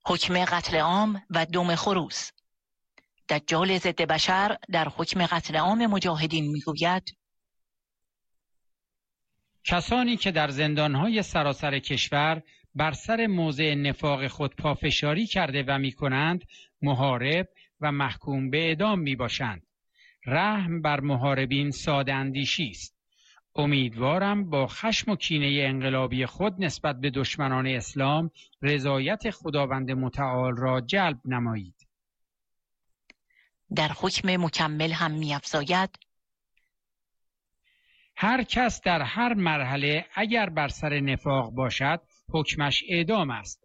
حکم قتل عام و دم خروس. دجال ضد بشر در حکم قتل عام مجاهدین میگوید کسانی که در زندانهای سراسر کشور بر سر موضع نفاق خود پافشاری کرده و میکنند محارب و محکوم به اعدام میباشند. رحم بر محاربین ساده اندیشی است. امیدوارم با خشم و کینه انقلابی خود نسبت به دشمنان اسلام رضایت خداوند متعال را جلب نمایید. در حکم مکمل هم می‌افزاید هر کس در هر مرحله اگر بر سر نفاق باشد حکمش اعدام است.